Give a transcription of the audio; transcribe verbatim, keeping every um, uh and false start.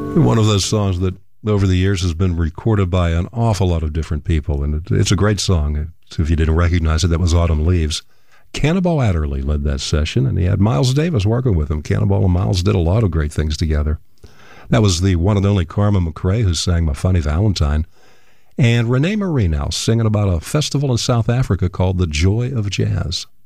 One of those songs that over the years has been recorded by an awful lot of different people, and it, it's a great song. So if you didn't recognize it, that was Autumn Leaves. Cannonball Adderley led that session, and he had Miles Davis working with him. Cannonball and Miles did a lot of great things together. That was the one and only Carmen McRae who sang My Funny Valentine, and Renee Marie now singing about a festival in South Africa called The Joy of Jazz.